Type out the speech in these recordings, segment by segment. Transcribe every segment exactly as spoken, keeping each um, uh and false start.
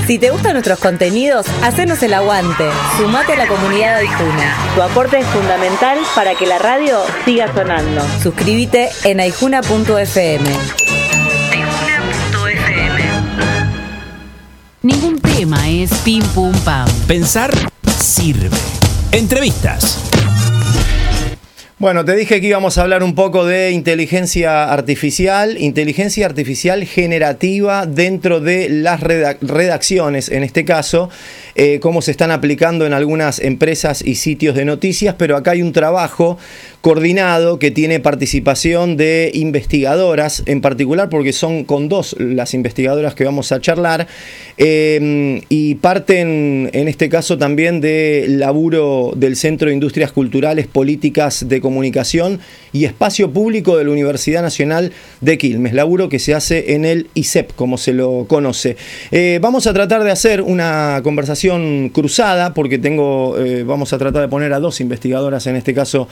Si te gustan nuestros contenidos, hacenos el aguante. Sumate a la comunidad de Aijuna. Tu aporte es fundamental para que la radio siga sonando. Suscríbete en aijuna punto f m. aijuna punto f m. Ningún tema es pim pum pam. Pensar sirve. Entrevistas. Bueno, te dije que íbamos a hablar un poco de inteligencia artificial, inteligencia artificial generativa dentro de las redac- redacciones, en este caso, eh, cómo se están aplicando en algunas empresas y sitios de noticias, pero acá hay un trabajo coordinado que tiene participación de investigadoras, en particular porque son con dos las investigadoras que vamos a charlar, eh, y parten en este caso también del laburo del Centro de Industrias Culturales, Políticas de Comunicación y Espacio Público de la Universidad Nacional de Quilmes, laburo que se hace en el I S E P, como se lo conoce. Eh, vamos a tratar de hacer una conversación cruzada, porque tengo, eh, vamos a tratar de poner a dos investigadoras en este caso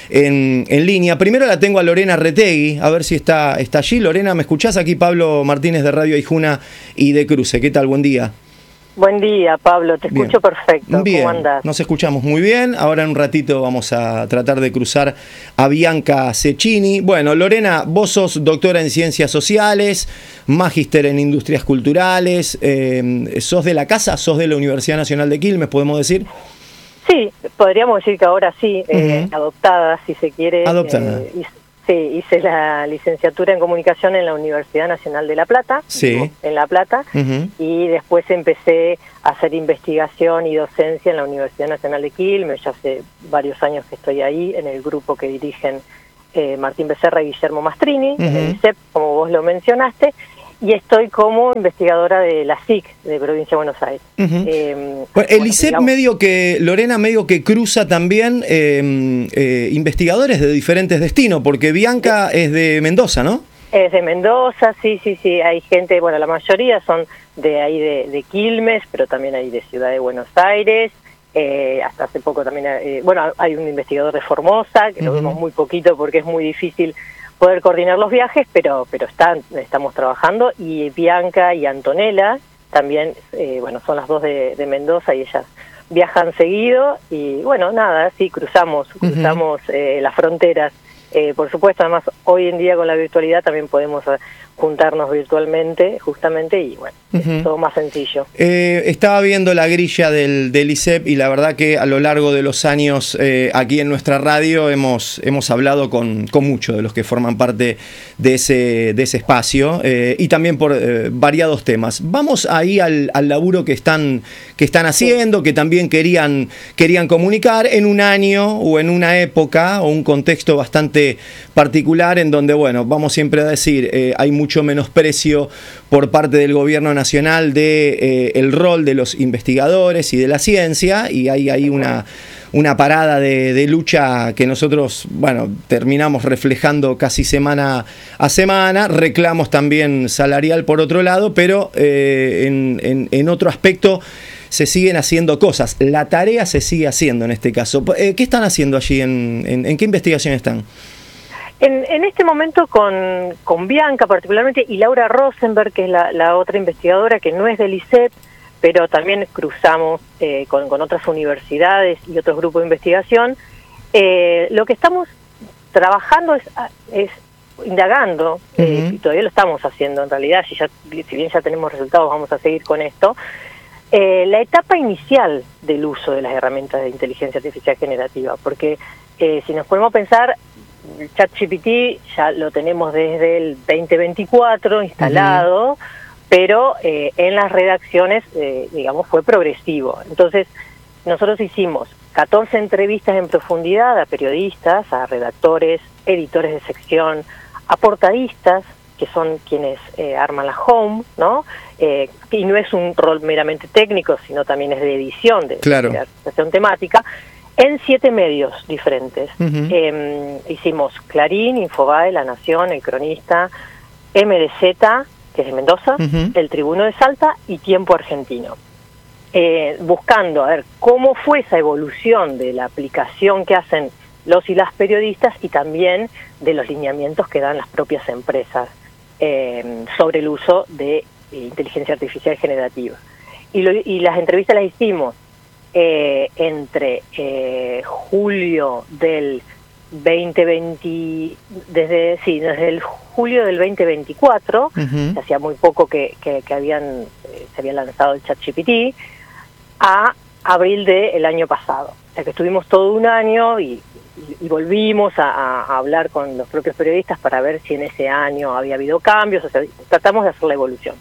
En, en línea. Primero la tengo a Lorena Retegui, a ver si está, está allí. Lorena, ¿me escuchás? Aquí Pablo Martínez de Radio Aijuna y de Cruce. ¿Qué tal? Buen día. Buen día, Pablo, te escucho Bien. perfecto. Bien. ¿Cómo andás? Nos escuchamos muy bien. Ahora en un ratito vamos a tratar de cruzar a Bianca Cecchini. Bueno, Lorena, vos sos doctora en Ciencias Sociales, magíster en Industrias Culturales, eh, sos de la casa, sos de la Universidad Nacional de Quilmes, podemos decir. Sí, podríamos decir que ahora sí, eh, Uh-huh. adoptada, si se quiere. Adoptada. Eh, hice, sí, hice la licenciatura en Comunicación en la Universidad Nacional de La Plata, Sí. vivo en La Plata, Uh-huh. y después empecé a hacer investigación y docencia en la Universidad Nacional de Quilmes. Ya hace varios años que estoy ahí, en el grupo que dirigen eh, Martín Becerra y Guillermo Mastrini, Uh-huh. en el I S E P, como vos lo mencionaste, y estoy como investigadora de la S I C, de Provincia de Buenos Aires. Uh-huh. Eh, Bueno, el bueno, I S E P digamos- medio que, Lorena, medio que cruza también eh, eh, investigadores de diferentes destinos, porque Bianca es de Mendoza, ¿no? Es de Mendoza, sí, sí, sí, hay gente, bueno, la mayoría son de ahí de, de Quilmes, pero también hay de Ciudad de Buenos Aires, eh, hasta hace poco también, eh, bueno, hay un investigador de Formosa, que lo Ujú. vemos muy poquito porque es muy difícil poder coordinar los viajes, pero pero están, estamos trabajando, y Bianca y Antonella también, eh, bueno, son las dos de, de Mendoza y ellas viajan seguido, y bueno, nada, sí, cruzamos, cruzamos eh, las fronteras. Eh, por supuesto, además, hoy en día con la virtualidad también podemos eh, juntarnos virtualmente, justamente, y bueno, Ujú. es todo más sencillo. Eh, estaba viendo la grilla del, del I S E P y la verdad que a lo largo de los años eh, aquí en nuestra radio hemos, hemos hablado con, con muchos de los que forman parte de ese, de ese espacio eh, y también por eh, variados temas. Vamos ahí al, al laburo que están, que están haciendo, que también querían, querían comunicar en un año o en una época o un contexto bastante particular en donde, bueno, vamos siempre a decir, eh, hay mucho menosprecio por parte del gobierno nacional de eh, el rol de los investigadores y de la ciencia, y hay ahí una, una parada de, de lucha que nosotros, bueno, terminamos reflejando casi semana a semana, reclamos también salarial por otro lado, pero eh, en, en, en otro aspecto se siguen haciendo cosas, la tarea se sigue haciendo en este caso. Eh, ¿Qué están haciendo allí? ¿En, en, en qué investigación están? En, en este momento con, con Bianca particularmente, y Laura Rosenberg, que es la, la otra investigadora que no es del I S E P, pero también cruzamos eh, con, con otras universidades y otros grupos de investigación, eh, lo que estamos trabajando es, es indagando, eh, Uh-huh. y todavía lo estamos haciendo en realidad, si, ya, si bien ya tenemos resultados, vamos a seguir con esto, eh, la etapa inicial del uso de las herramientas de inteligencia artificial generativa, porque eh, si nos ponemos a pensar, ChatGPT ya lo tenemos desde el veinte veinticuatro instalado, uh-huh. pero eh, en las redacciones, eh, digamos, fue progresivo. Entonces, nosotros hicimos catorce entrevistas en profundidad a periodistas, a redactores, editores de sección, a portadistas, que son quienes eh, arman la home, ¿no? Eh, y no es un rol meramente técnico, sino también es de edición, de, claro. de adaptación temática, en siete medios diferentes. Uh-huh. Eh, hicimos Clarín, Infobae, La Nación, El Cronista, M D Z, que es de Mendoza, uh-huh. El Tribuno de Salta y Tiempo Argentino. Eh, buscando a ver cómo fue esa evolución de la aplicación que hacen los y las periodistas y también de los lineamientos que dan las propias empresas eh, sobre el uso de eh, inteligencia artificial generativa. y, lo, y las entrevistas las hicimos eh, entre eh, julio del veinte veinte, desde sí, desde el julio del veinte veinticuatro, uh-huh. hacía muy poco que, que, que habían eh, se había lanzado el ChatGPT, a abril del año pasado. O sea que estuvimos todo un año y, y, y volvimos a, a hablar con los propios periodistas para ver si en ese año había habido cambios, o sea, tratamos de hacer la evolución.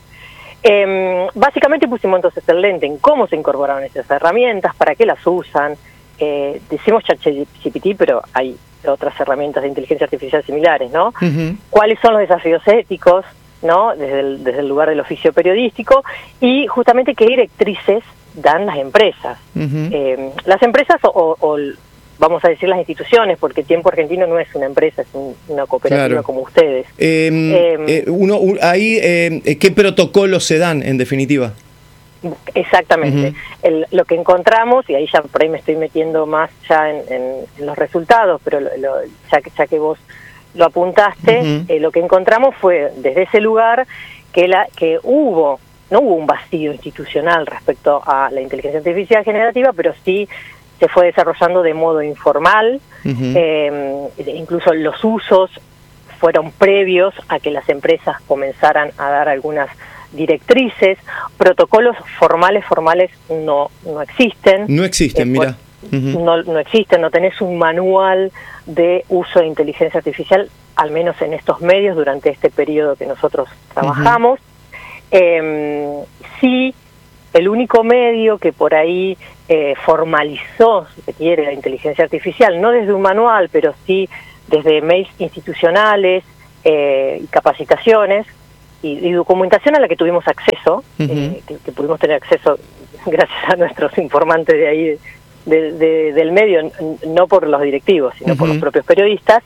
Eh, básicamente pusimos entonces el lente en cómo se incorporaron esas herramientas, para qué las usan. Eh, decimos ChatGPT, pero hay otras herramientas de inteligencia artificial similares, ¿no? Uh-huh. ¿Cuáles son los desafíos éticos, ¿no? Desde el, desde el lugar del oficio periodístico, y justamente qué directrices dan las empresas. Uh-huh. Eh, las empresas o, o, o vamos a decir las instituciones, porque Tiempo Argentino no es una empresa, es un, una cooperativa claro. como ustedes. Eh, eh, eh, uno, un, ahí, eh, ¿qué protocolos se dan, en definitiva? Exactamente. Uh-huh. El, lo que encontramos, y ahí ya por ahí me estoy metiendo más ya en, en, en los resultados, pero lo, lo, ya, que, ya que vos lo apuntaste, uh-huh. eh, lo que encontramos fue desde ese lugar que, la, que hubo, no hubo un vacío institucional respecto a la inteligencia artificial generativa, pero sí se fue desarrollando de modo informal, uh-huh. eh, incluso los usos fueron previos a que las empresas comenzaran a dar algunas directrices, protocolos formales, formales no, no existen. No existen, eh, mira. Uh-huh. No, no existen, no tenés un manual de uso de inteligencia artificial, al menos en estos medios, durante este periodo que nosotros trabajamos. Uh-huh. Eh, sí, el único medio que por ahí eh, formalizó, si se quiere, la inteligencia artificial, no desde un manual, pero sí desde mails institucionales eh, y capacitaciones, Y, y documentación a la que tuvimos acceso, uh-huh. eh, que, que pudimos tener acceso gracias a nuestros informantes de ahí de, de, del medio, no por los directivos, sino uh-huh. por los propios periodistas,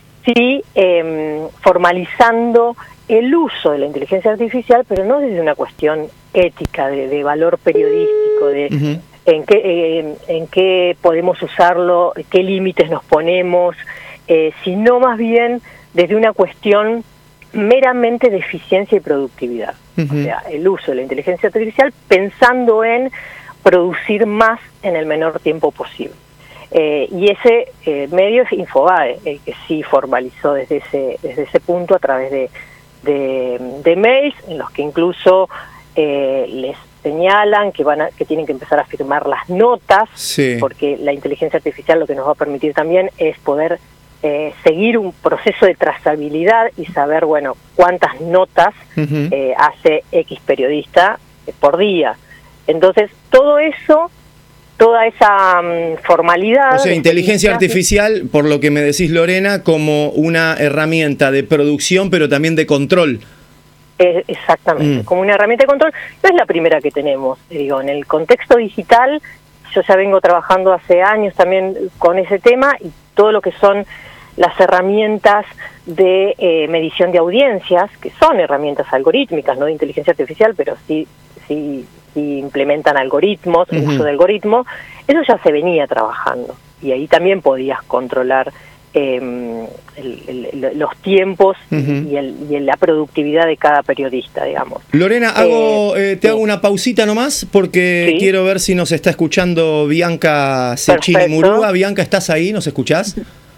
sí eh, formalizando el uso de la inteligencia artificial, pero no desde una cuestión ética, de, de valor periodístico, de uh-huh. en qué eh, en qué podemos usarlo, qué límites nos ponemos, eh, sino más bien desde una cuestión meramente de eficiencia y productividad. Uh-huh. O sea, el uso de la inteligencia artificial pensando en producir más en el menor tiempo posible. Eh, y ese eh, medio es Infobae, el que sí formalizó desde ese desde ese punto a través de, de, de mails, en los que incluso eh, les señalan que van a, que tienen que empezar a firmar las notas, sí. porque la inteligencia artificial lo que nos va a permitir también es poder Eh, seguir un proceso de trazabilidad y saber, bueno, cuántas notas uh-huh. eh, hace X periodista eh, por día. Entonces, todo eso, toda esa um, formalidad... O sea, inteligencia artificial, por lo que me decís, Lorena, como una herramienta de producción, pero también de control. Eh, exactamente, mm. como una herramienta de control. No es la primera que tenemos, digo, en el contexto digital, yo ya vengo trabajando hace años también con ese tema, y todo lo que son las herramientas de eh, medición de audiencias, que son herramientas algorítmicas, no de inteligencia artificial, pero sí, sí, sí implementan algoritmos, uh-huh. el uso de algoritmos, eso ya se venía trabajando, y ahí también podías controlar eh, el, el, los tiempos uh-huh. y, el, y la productividad de cada periodista, digamos. Lorena, hago, eh, eh, te sí. hago una pausita nomás, porque ¿sí? quiero ver si nos está escuchando Bianca Cecchini Murúa. Bianca, ¿estás ahí? ¿Nos escuchás?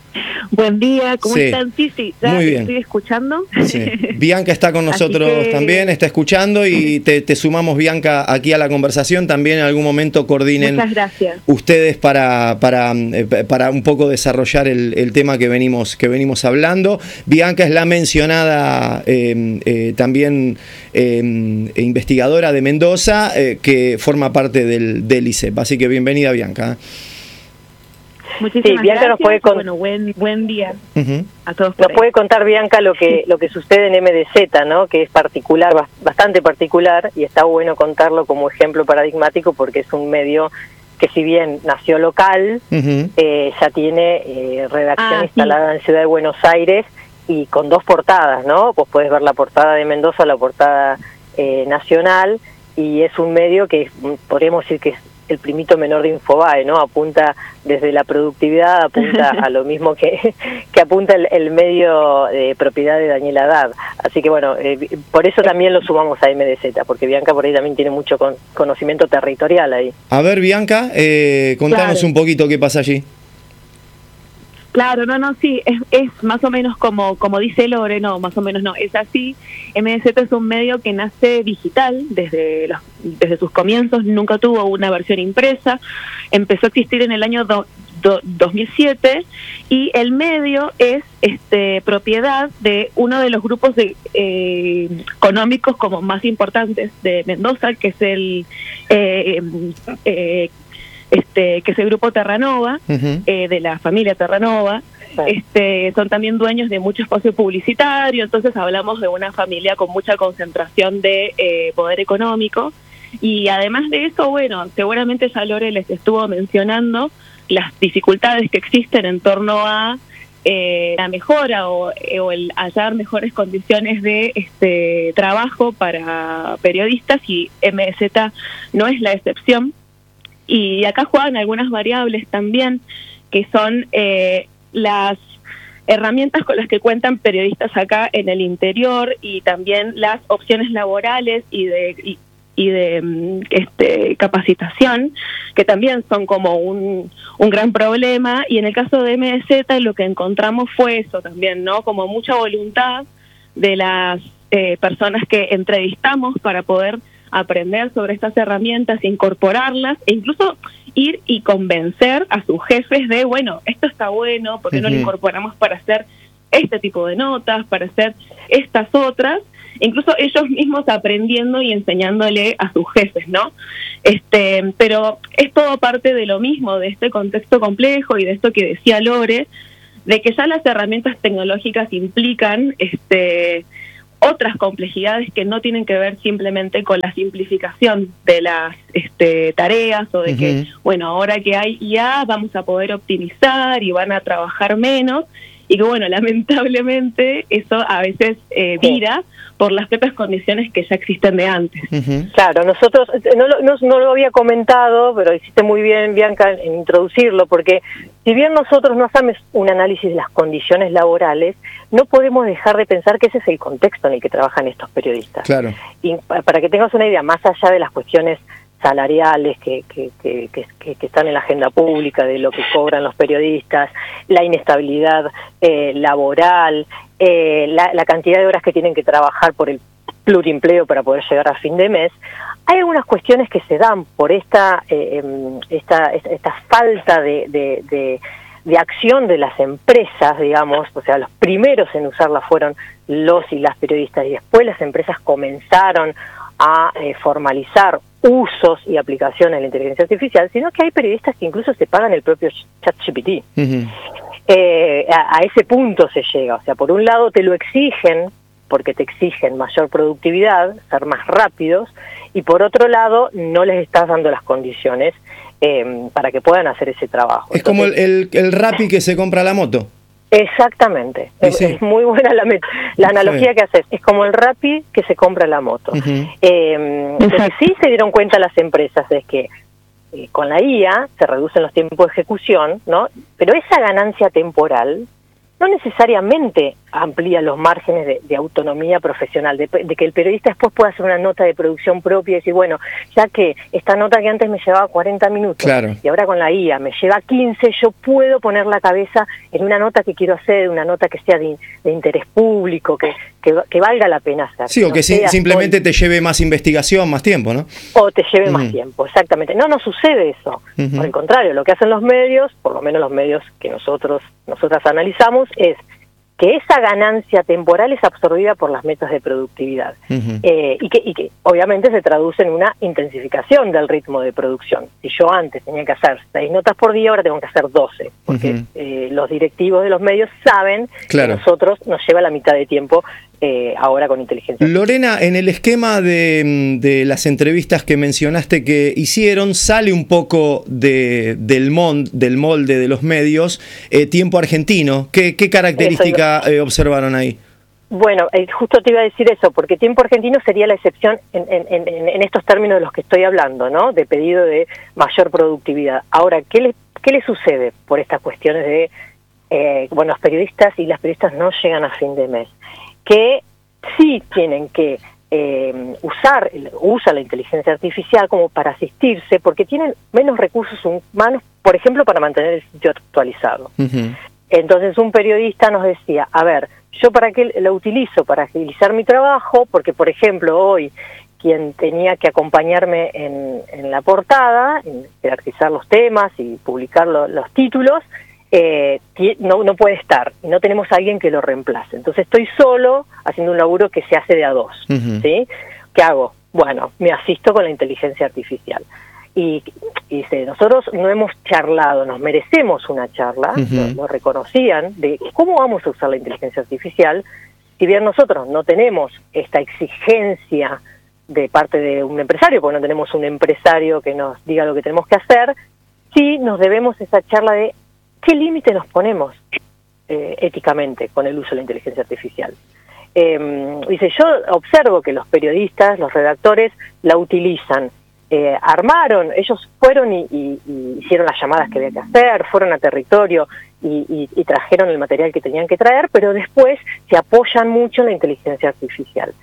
Buen día, ¿cómo sí. están? Sí, sí, ya Muy bien. Estoy escuchando. Sí. Bianca está con nosotros que... también, está escuchando, y te, te sumamos, Bianca, aquí a la conversación. También en algún momento coordinen Muchas gracias. ustedes para, para, para un poco desarrollar el, el tema que venimos, que venimos hablando. Bianca es la mencionada eh, eh, también eh, investigadora de Mendoza, eh, que forma parte del, del I C E P. Así que bienvenida, Bianca. Muchísimas sí, Bianca gracias. Nos puede con... Bueno, buen buen día uh-huh. a todos. Nos puede contar, Bianca, lo que lo que sucede en M D Z, ¿no? Que es particular, bastante particular, y está bueno contarlo como ejemplo paradigmático, porque es un medio que, si bien nació local, uh-huh. eh, ya tiene eh, redacción ah, instalada sí. en Ciudad de Buenos Aires, y con dos portadas, ¿no? Pues puedes ver la portada de Mendoza, la portada eh, nacional, y es un medio que podríamos decir que es el primito menor de Infobae, ¿no? Apunta desde la productividad, apunta a lo mismo que, que apunta el, el medio de propiedad de Daniel Haddad. Así que bueno, eh, por eso también lo sumamos a M D Z, porque Bianca por ahí también tiene mucho con, conocimiento territorial ahí. A ver, Bianca, eh, contanos Claro. un poquito qué pasa allí. Claro, no, no, sí, es, es más o menos como como dice Lore, no, más o menos no, es así. M D Z es un medio que nace digital desde los, desde sus comienzos, nunca tuvo una versión impresa, empezó a existir en el año do, do, dos mil siete y el medio es este propiedad de uno de los grupos de, eh, económicos como más importantes de Mendoza, que es el... Eh, eh, Este, que es el grupo Terranova, Uh-huh. eh, de la familia Terranova. Sí. Este, son también dueños de mucho espacio publicitario, entonces hablamos de una familia con mucha concentración de eh, poder económico. Y además de eso, bueno, seguramente ya Lore les estuvo mencionando las dificultades que existen en torno a eh, la mejora o, eh, o el hallar mejores condiciones de este trabajo para periodistas, y M D Z no es la excepción. Y acá juegan algunas variables también, que son eh, las herramientas con las que cuentan periodistas acá en el interior, y también las opciones laborales y de y, y de mm, este capacitación, que también son como un, un gran problema. Y en el caso de M D Z lo que encontramos fue eso también, ¿no? Como mucha voluntad de las eh, personas que entrevistamos para poder aprender sobre estas herramientas, incorporarlas e incluso ir y convencer a sus jefes de, bueno, esto está bueno, ¿por qué no lo Ujú. incorporamos para hacer este tipo de notas, para hacer estas otras? Incluso ellos mismos aprendiendo y enseñándole a sus jefes, ¿no? Este, pero es todo parte de lo mismo, de este contexto complejo y de esto que decía Lore, de que ya las herramientas tecnológicas implican este otras complejidades que no tienen que ver simplemente con la simplificación de las este, tareas, o de Ujú. que, bueno, ahora que hay I A vamos a poder optimizar y van a trabajar menos, y que, bueno, lamentablemente eso a veces eh, vira por las propias condiciones que ya existen de antes. Uh-huh. Claro, nosotros, no, lo- no, no lo había comentado, pero hiciste muy bien, Bianca, en introducirlo, porque si bien nosotros no hacemos un análisis de las condiciones laborales, no podemos dejar de pensar que ese es el contexto en el que trabajan estos periodistas. Claro. Y pa- para que tengas una idea, más allá de las cuestiones salariales que, que, que, que, que- que están en la agenda pública, de lo que cobran los periodistas, la inestabilidad eh, laboral, eh, la, la cantidad de horas que tienen que trabajar por el plurimpleo para poder llegar a fin de mes, hay algunas cuestiones que se dan por esta eh, em, esta, esta, esta falta de, de, de, de acción de las empresas, digamos, o sea, los primeros en usarla fueron los y las periodistas, y después las empresas comenzaron a eh, formalizar usos y aplicaciones de la inteligencia artificial, sino que hay periodistas que incluso se pagan el propio ChatGPT. Uh-huh. Eh, a, a ese punto se llega, o sea, por un lado te lo exigen, porque te exigen mayor productividad, ser más rápidos, y por otro lado no les estás dando las condiciones eh, para que puedan hacer ese trabajo. Es como el, Entonces, el, el Rappi que se compra la moto. exactamente, Y es, sí. es muy buena la, met- la analogía Sí. que haces, es como el Rappi que se compra la moto. Ujú. Eh, lo que sí se dieron cuenta las empresas es que eh, con la I A se reducen los tiempos de ejecución, ¿no? Pero esa ganancia temporal no necesariamente amplía los márgenes de, de autonomía profesional, de, de que el periodista después pueda hacer una nota de producción propia y decir, bueno, ya que esta nota que antes me llevaba cuarenta minutos, Claro. y ahora con la I A me lleva quince, yo puedo poner la cabeza en una nota que quiero hacer, una nota que sea de, de interés público, que, que, que valga la pena hacer. Sí, o No que si- sea simplemente te lleve más investigación, más tiempo, ¿no? o te lleve Ujú. más tiempo, exactamente. No, no sucede eso. Ujú. Por el contrario, lo que hacen los medios, por lo menos los medios que nosotros nosotras analizamos, es que esa ganancia temporal es absorbida por las metas de productividad. Ujú. Eh, y, que, y que obviamente se traduce en una intensificación del ritmo de producción. Si yo antes tenía que hacer seis notas por día, ahora tengo que hacer doce, porque Ujú. eh, los directivos de los medios saben Claro. que nosotros nos lleva la mitad de tiempo eh, ahora con inteligencia artificial. Lorena, en el esquema de, de las entrevistas que mencionaste que hicieron, sale un poco de, del, mon, del molde de los medios, eh, tiempo argentino. ¿Qué, qué característica eh, observaron ahí? Bueno, eh, justo te iba a decir eso, porque Tiempo Argentino sería la excepción en, en, en, en estos términos de los que estoy hablando, ¿no? De pedido de mayor productividad. Ahora, ¿qué le, qué le sucede por estas cuestiones de, eh, bueno, los periodistas y las periodistas no llegan a fin de mes? Que sí tienen que eh, usar, usa la inteligencia artificial como para asistirse, porque tienen menos recursos humanos, por ejemplo, para mantener el sitio actualizado. Uh-huh. Entonces un periodista nos decía, a ver, ¿yo para qué lo utilizo? Para agilizar mi trabajo, porque por ejemplo hoy quien tenía que acompañarme en, en la portada, en jerarquizar los temas y publicar lo, los títulos, eh, no, no puede estar, y no tenemos a alguien que lo reemplace. Entonces estoy solo haciendo un laburo que se hace de a dos, uh-huh. ¿sí? ¿Qué hago? Bueno, me asisto con la inteligencia artificial. Y, y dice, nosotros no hemos charlado, nos merecemos una charla, uh-huh. lo, lo reconocían, de cómo vamos a usar la inteligencia artificial, si bien nosotros no tenemos esta exigencia de parte de un empresario, porque no tenemos un empresario que nos diga lo que tenemos que hacer, sí nos debemos esa charla de qué límite nos ponemos eh, éticamente con el uso de la inteligencia artificial. Eh, dice, yo observo que los periodistas, los redactores, la utilizan. Eh, armaron, ellos fueron y, y, y hicieron las llamadas que había que hacer, fueron a territorio y, y, y trajeron el material que tenían que traer, pero después se apoyan mucho en la inteligencia artificial.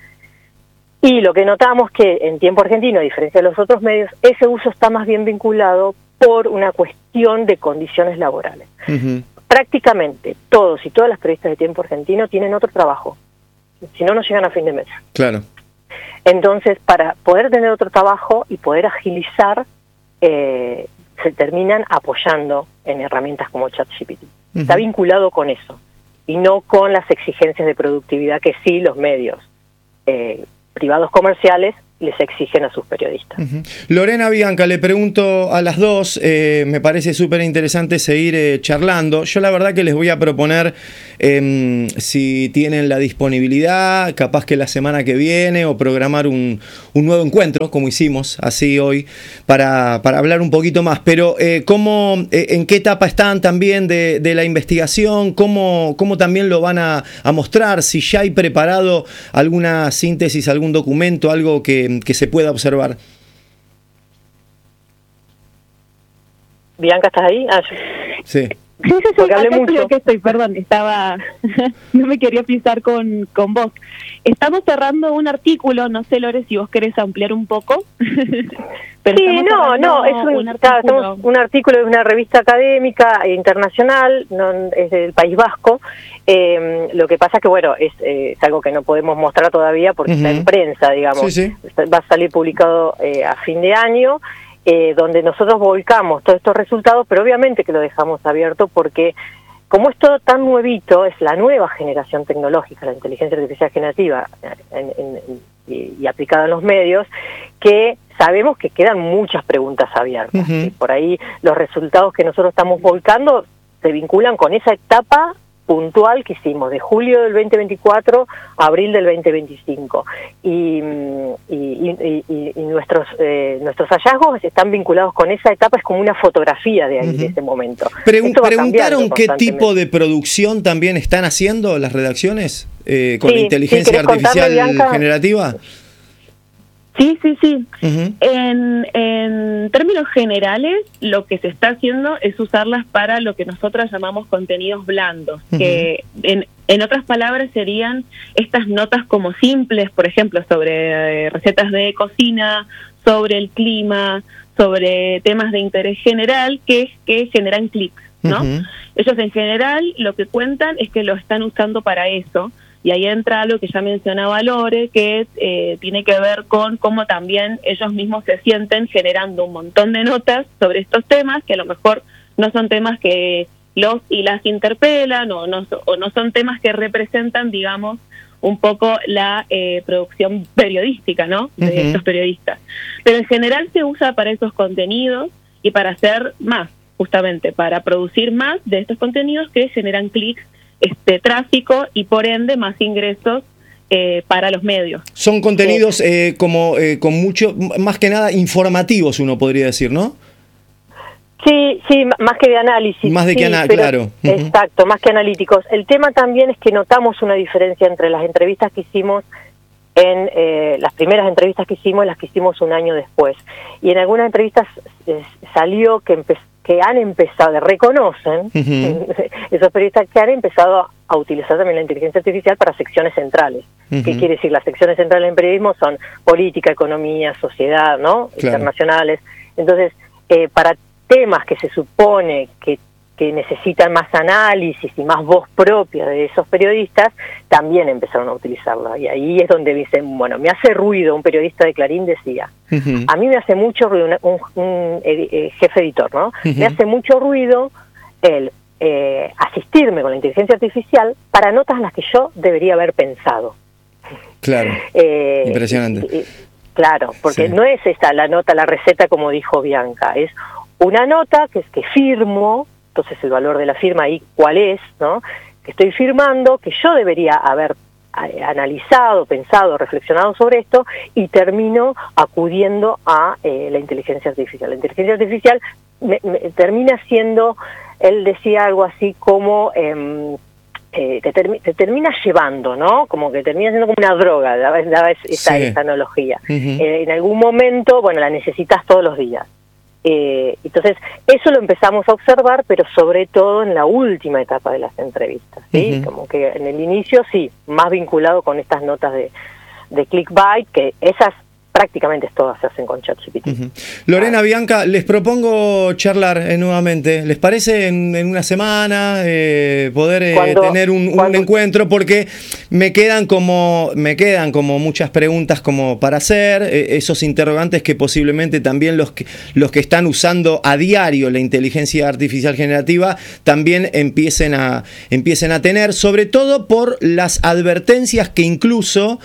Y lo que notamos que en Tiempo Argentino, a diferencia de los otros medios, ese uso está más bien vinculado por una cuestión de condiciones laborales. Uh-huh. Prácticamente todos y todas las periodistas de Tiempo Argentino tienen otro trabajo, si no, no llegan a fin de mes. Claro. Entonces, para poder tener otro trabajo y poder agilizar, eh, se terminan apoyando en herramientas como ChatGPT. Uh-huh. Está vinculado con eso, y no con las exigencias de productividad que sí los medios eh, privados comerciales les exigen a sus periodistas. Uh-huh. Lorena, Bianca, le pregunto a las dos, eh, me parece súper interesante seguir eh, charlando. Yo la verdad que les voy a proponer, eh, si tienen la disponibilidad, capaz que la semana que viene, o programar un, un nuevo encuentro, como hicimos así hoy, para, para hablar un poquito más. Pero eh, ¿cómo, eh, ¿en qué etapa están también de, de la investigación? ¿Cómo, cómo también lo van a, a mostrar? Si ya hay preparado alguna síntesis, algún documento, algo que que se pueda observar. Bianca, ¿estás ahí? Ah, yo... Sí. Sí, sí, sí, porque hablé acá mucho. Creo que estoy, perdón, estaba, no me quería pisar con, con vos. Estamos cerrando un artículo, no sé, Lore, si vos querés ampliar un poco. Pero sí, no, no, es un, un, artículo. un artículo de una revista académica internacional, no, es del País Vasco. Eh, lo que pasa es que, bueno, es, eh, es algo que no podemos mostrar todavía porque uh-huh. está en prensa, digamos. Sí, sí. Va a salir publicado eh, a fin de año. Eh, donde nosotros volcamos todos estos resultados, pero obviamente que lo dejamos abierto porque como es todo tan nuevito, es la nueva generación tecnológica, la inteligencia artificial generativa en, en, en, y, y aplicada en los medios, que sabemos que quedan muchas preguntas abiertas. Uh-huh. Y por ahí los resultados que nosotros estamos volcando se vinculan con esa etapa puntual que hicimos de julio del veinte veinticuatro a abril del veinte veinticinco y, y, y, y, y nuestros eh, nuestros hallazgos están vinculados con esa etapa, es como una fotografía de ahí, uh-huh. de ese momento. Pregun- ¿Preguntaron qué tipo de producción también están haciendo las redacciones eh, con sí, la inteligencia sí, artificial generativa? Sí, sí, sí. Uh-huh. En, en términos generales, lo que se está haciendo es usarlas para lo que nosotros llamamos contenidos blandos, uh-huh. que en, en otras palabras serían estas notas como simples, por ejemplo, sobre eh, recetas de cocina, sobre el clima, sobre temas de interés general, que, que generan clics, ¿no? Uh-huh. Ellos en general lo que cuentan es que lo están usando para eso. Y ahí entra algo que ya mencionaba Lore, que eh, tiene que ver con cómo también ellos mismos se sienten generando un montón de notas sobre estos temas, que a lo mejor no son temas que los y las interpelan, o no, o no son temas que representan, digamos, un poco la eh, producción periodística, ¿no?, de uh-huh. estos periodistas. Pero en general se usa para esos contenidos y para hacer más, justamente, para producir más de estos contenidos que generan clics, este tráfico y por ende más ingresos eh, para los medios. Son contenidos eh, como eh, con mucho, más que nada informativos, uno podría decir, ¿no? Sí, sí, más que de análisis. Más de sí, que análisis, pero, claro. Exacto, más que analíticos. El tema también es que notamos una diferencia entre las entrevistas que hicimos en eh, las primeras entrevistas que hicimos y las que hicimos un año después. Y en algunas entrevistas eh, salió que, empe- que han empezado, reconocen, uh-huh. esos periodistas que han empezado a utilizar también la inteligencia artificial para secciones centrales. Uh-huh. ¿Qué quiere decir? Las secciones centrales en periodismo son política, economía, sociedad, ¿no? Claro. Internacionales. Entonces, eh, para temas que se supone que, que necesitan más análisis y más voz propia de esos periodistas, también empezaron a utilizarla. Y ahí es donde dicen, bueno, me hace ruido, un periodista de Clarín decía, uh-huh. a mí me hace mucho ruido, un, un, un eh, jefe editor, ¿no? Uh-huh. Me hace mucho ruido el eh, asistirme con la inteligencia artificial para notas en las que yo debería haber pensado. Claro, eh, impresionante. Y, y, claro, porque sí. no es esta la nota, la receta como dijo Bianca, es una nota que es que firmo, entonces el valor de la firma ahí cuál es, ¿no? Que estoy firmando, que yo debería haber analizado, pensado, reflexionado sobre esto y termino acudiendo a eh, la inteligencia artificial. La inteligencia artificial me, me, termina siendo, él decía algo así como eh, eh, te, termi- te termina llevando, ¿no? Como que termina siendo como una droga, daba, daba esa, sí. esa analogía. Uh-huh. Eh, en algún momento, bueno, la necesitas todos los días. Eh, entonces, eso lo empezamos a observar, pero sobre todo en la última etapa de las entrevistas, ¿sí? Uh-huh. Como que en el inicio, sí, más vinculado con estas notas de, de clickbait, que esas prácticamente todas se hacen con ChatGPT. Uh-huh. Lorena, ah. Bianca, les propongo charlar eh, nuevamente. ¿Les parece en, en una semana eh, poder eh, cuando, tener un, un encuentro? Porque me quedan como me quedan como muchas preguntas como para hacer, eh, esos interrogantes que posiblemente también los que, los que están usando a diario la inteligencia artificial generativa también empiecen a, empiecen a tener, sobre todo por las advertencias que incluso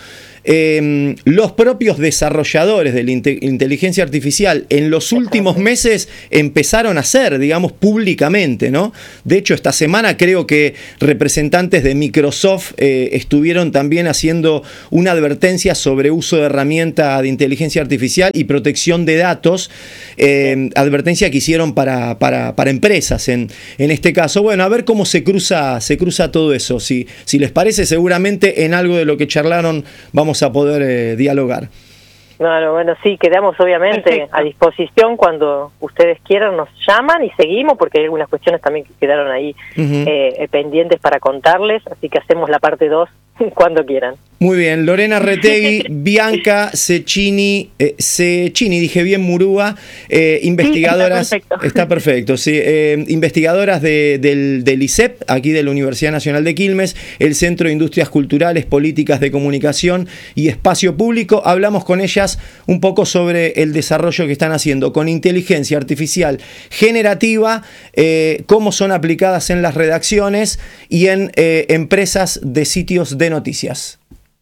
Eh, los propios desarrolladores de la inte- inteligencia artificial en los últimos meses empezaron a hacer, digamos, públicamente, ¿no? De hecho, esta semana creo que representantes de Microsoft eh, estuvieron también haciendo una advertencia sobre uso de herramienta de inteligencia artificial y protección de datos, eh, advertencia que hicieron para, para, para empresas en, en este caso. Bueno, a ver cómo se cruza, se cruza todo eso. Si, si les parece, seguramente en algo de lo que charlaron vamos a poder eh, dialogar. Bueno, bueno, sí, quedamos obviamente Perfecto. a disposición cuando ustedes quieran, nos llaman y seguimos, porque hay algunas cuestiones también que quedaron ahí uh-huh. eh, pendientes para contarles, así que hacemos la parte dos cuando quieran. Muy bien, Lorena Retegui, Bianca Cecchini, eh, Cecchini, dije bien, Murúa, eh, investigadoras. Sí, está perfecto. Está perfecto, sí, eh, investigadoras de, del, del I S E P, aquí de la Universidad Nacional de Quilmes, el Centro de Industrias Culturales, Políticas de Comunicación y Espacio Público. Hablamos con ellas un poco sobre el desarrollo que están haciendo con inteligencia artificial generativa, eh, cómo son aplicadas en las redacciones y en eh, empresas de sitios de noticias.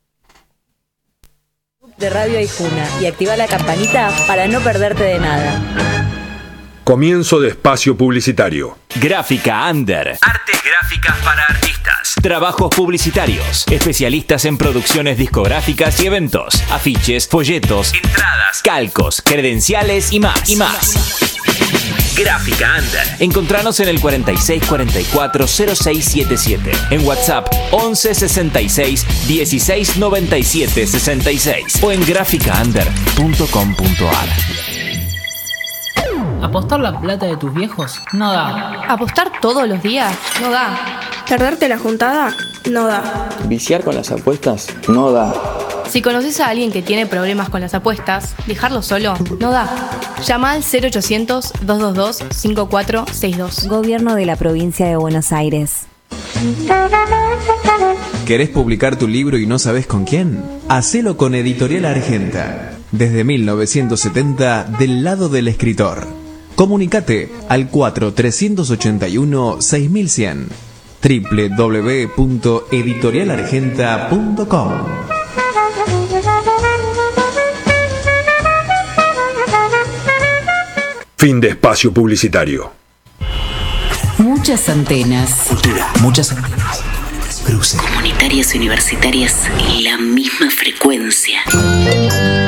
De Radio Aijuna y activa la campanita para no perderte de nada. Comienzo de espacio publicitario. Gráfica Under. Artes gráficas para artistas. Trabajos publicitarios. Especialistas en producciones discográficas y eventos. Afiches, folletos, entradas, calcos, credenciales y más. Y más. Gráfica Under. Encontranos en el cuarenta y seis cuarenta y cuatro cero seis siete siete. En WhatsApp once sesenta y seis dieciséis noventa y siete sesenta y seis. O en gráfica under punto com punto a r. ¿Apostar la plata de tus viejos? No da. ¿Apostar todos los días? No da. ¿Perderte la juntada? No da. ¿Viciar con las apuestas? No da. Si conoces a alguien que tiene problemas con las apuestas, dejarlo solo no da. Llama al cero ochocientos dos dos dos cinco cuatro seis dos. Gobierno de la Provincia de Buenos Aires. ¿Querés publicar tu libro y no sabés con quién? Hacelo con Editorial Argenta. Desde mil novecientos setenta, del lado del escritor. Comunicate al cuatro tres ocho uno seis mil cien. doble u doble u doble u punto editorial argenta punto com. Fin de espacio publicitario. Muchas antenas. Cultura. Muchas antenas. Cruce. Comunitarias y universitarias en la misma frecuencia.